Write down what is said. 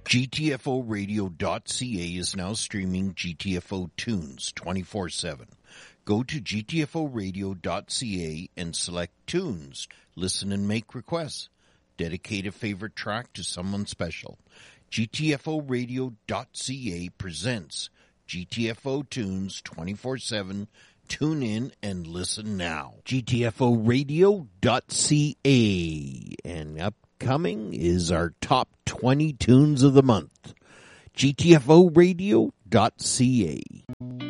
GTFOradio.ca is now streaming GTFO tunes 24/7. Go to GTFOradio.ca and select tunes. Listen and make requests. Dedicate a favorite track to someone special. GTFOradio.ca presents GTFO tunes 24/7. Tune in and listen now. GTFOradio.ca. And upcoming is our top 20 tunes of the month. GTFOradio.ca.